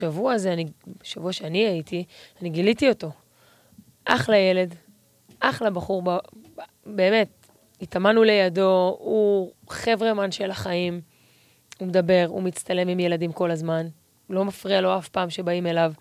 שבוע הזה, שבוע שאני הייתי, אני גיליתי אותו. אחלה ילד, אחלה בחור, באמת, התאמנו לידו, הוא חברמן של החיים, הוא מדבר, הוא מצטלם עם ילדים כל הזמן, לא מפריע לו אף פעם שבאים אליו.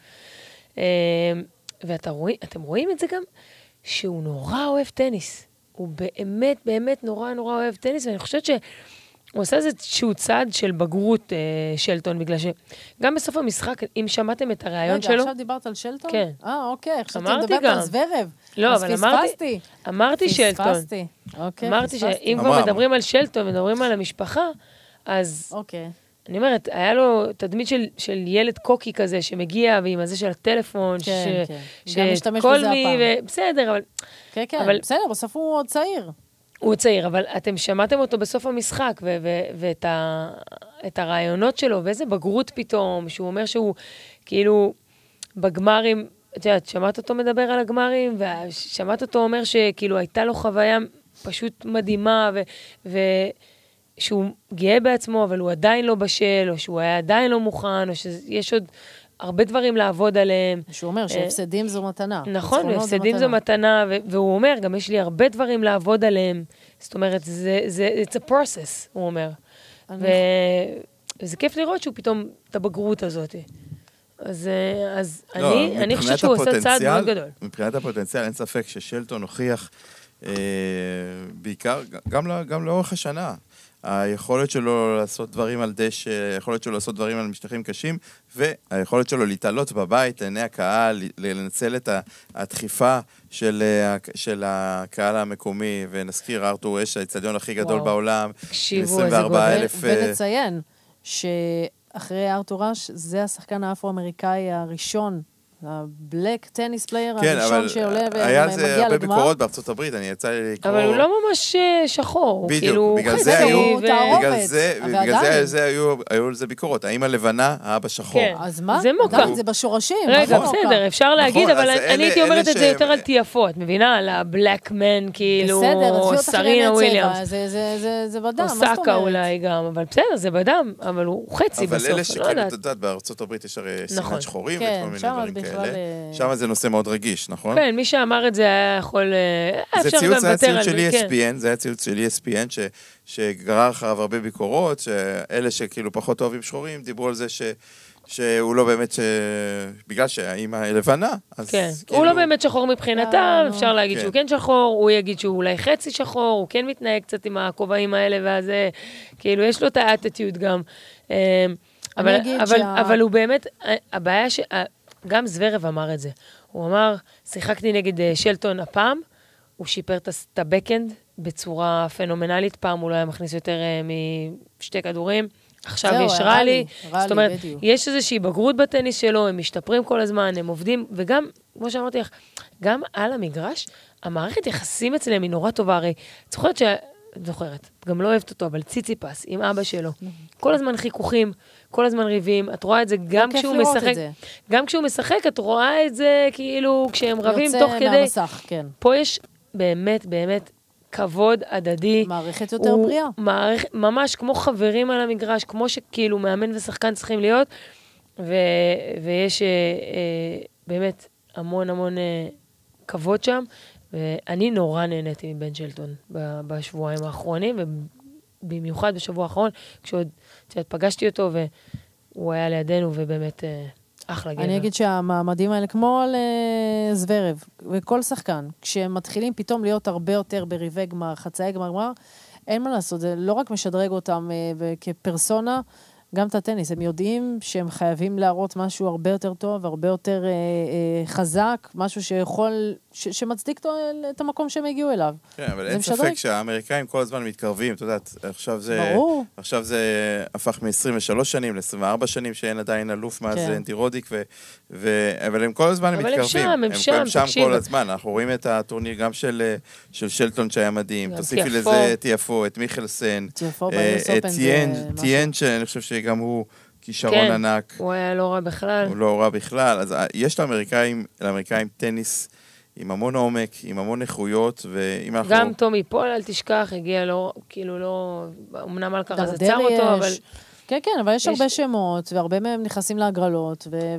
ואתם רואים את זה גם, שהוא נורא אוהב טניס. הוא באמת, באמת נורא נורא אוהב טניס, ואני חושבת שהוא עושה איזשהו צעד של בגרות, שלטון, בגלל שגם בסוף המשחק, אם שמעתם את הרעיון שלו... רגע, עכשיו דיברת על שלטון? כן. אוקיי, עכשיו אמרתי תדברת על זוורב. לא, אבל אמרתי שלטון. פספסתי. אמרתי שאם כבר מדברים על שלטון, מדברים על המשפחה, אז... אוקיי. אני אומרת, היה לו תדמית של ילד קוקי כזה, שמגיע, ועם הזה של הטלפון, כן, כן. גם משתמש בזה הפעם. בסדר, אבל... כן, כן, בסדר, בסוף הוא עוד צעיר. הוא צעיר, אבל אתם שמעתם אותו בסוף המשחק, ואת הרעיונות שלו, ואיזה בגרות פתאום, שהוא אומר שהוא, כאילו, בגמרים, את יודעת, שמעת אותו מדבר על הגמרים, ושמעת אותו אומר שכאילו הייתה לו חוויה פשוט מדהימה, שהוא גאה בעצמו, אבל הוא עדיין לא בשל, או שהוא היה עדיין לא מוכן, או שיש עוד הרבה דברים לעבוד עליהם. שהוא אומר שהפסדים זו מתנה. נכון, והפסדים זו מתנה, והוא אומר, גם יש לי הרבה דברים לעבוד עליהם. זאת אומרת, it's a process, הוא אומר. וזה כיף לראות שהוא פתאום, את הבגרות הזאת. אז אני חושבת שהוא עושה צעד מאוד גדול. מבחינת הפוטנציאל, אין ספק ששלטון הוכיח, בעיקר, גם לאורך השנה, היכולת שלו לעשות דברים על דשא, היכולת שלו לעשות דברים על משטחים קשים, והיכולת שלו להתעלות בבית, לעיני הקהל, לנצל את הדחיפה של הקהל המקומי, ונזכיר, ארתור אש, האצטדיון הכי גדול בעולם, 24,000... ונציין שאחרי ארתור אש, זה השחקן האפרו-אמריקאי הראשון, הבלק טניס פלייר הראשון שעולה ומגיע לגמר. היה זה הרבה ביקורות בארצות הברית, אני יצא לי לקרוא... אבל הוא לא ממש שחור. בדיוק, בגלל זה היו על זה ביקורות. האם הלבנה, האבא שחור. אז מה? זה מוקע. זה בשורשים. רגע, בסדר, אפשר להגיד, אבל אני הייתי אומרת את זה יותר על תיאפות, מבינה? על הבלק מן, כאילו, סרינה וויליאמס. זה בדם, מה זאת אומרת? אוסקה אולי גם, אבל בסדר, זה בדם, אבל הוא חצי בסוף. אבל אלה שכאילו, את יודעת, בארצות הברית יש הרי סימן שחורים וכל מיני דברים כאלה. שם זה נושא מאוד רגיש, נכון? כן, מי שאמר את זה היה יכול... זה ציוץ של ESPN, זה היה ציוץ של ESPN, שגרר אחריו הרבה ביקורות, שאלה שכאילו פחות אוהבים שחורים, דיברו על זה שהוא לא באמת, בגלל שהאימא היא לבנה, אז... כן, הוא לא באמת שחור מבחינתם, אפשר להגיד שהוא כן שחור, הוא יגיד שהוא אולי חצי שחור, הוא כן מתנהג קצת עם הכובעים האלה, ואז כאילו יש לו את האטיטיוד גם. אבל הוא באמת, הבעיה גם זוורב אמר את זה. הוא אמר, שיחקתי נגד שלטון הפעם, הוא שיפר את הבקאנד בצורה פנומנלית, פעם הוא לא היה מכניס יותר משתי כדורים, עכשיו יש רלי, זאת אומרת, יש איזושהי בגרות בטניס שלו, הם משתפרים כל הזמן, הם עובדים, וגם, כמו שאמרתי לך, גם על המגרש, המערכת יחסים אצלם היא נורא טובה, הרי, זוכרת, גם לא אוהבת אותו, אבל ציציפס עם אבא שלו, כל הזמן חיכוכים, כל הזמן ריבים, את רואה את זה גם כשהוא משחק, גם כשהוא משחק, את רואה את זה כאילו כשהם רבים תוך כדי, מהמסך, כן. פה יש באמת, באמת כבוד הדדי. מערכת יותר בריאה. ממש כמו חברים על המגרש, כמו שכאילו מאמן ושחקן צריכים להיות, ויש באמת המון המון כבוד שם, ואני נורא נהניתי מבן שלטון בשבועיים האחרונים, ובמיוחד בשבוע האחרון, כשעוד פגשתי אותו, והוא היה לידינו, ובאמת אחלה גבר. אני אגיד שהמעמדים האלה, כמו על זוורב, וכל שחקן, כשהם מתחילים פתאום להיות הרבה יותר בריבי גמר, חצאי גמר, אין מה לעשות, זה לא רק משדרג אותם כפרסונה, גם את הטניס, הם יודעים שהם חייבים להראות משהו הרבה יותר טוב, הרבה יותר חזק, משהו שיכול, שמצדיק את המקום שהם הגיעו אליו. כן, אבל אין ספק שהאמריקאים כל הזמן מתקרבים, אתה יודעת, עכשיו זה הפך מ-23 שנים ל-24 שנים, שאין עדיין אלוף מאז אנטירודיק, אבל הם כל הזמן מתקרבים. הם שם כל הזמן, אנחנו רואים את הטורניר גם של שלטון שהיה מדהים, תוסיפי לזה תיאפו, את מיכלסן, את טיין, שאני חושב שגם הוא כישרון ענק. הוא היה לא רע בכלל. הוא לא רע בכלל, אז יש לאמריקאים טניס עם המון עומק, עם המון איכויות, ואם אנחנו... גם טומי פול, אל תשכח, הגיע לו, כאילו לא, אמנם אלקרז עצר אותו, אבל... כן, אבל יש הרבה שמות, והרבה מהם נכנסים להגרלות,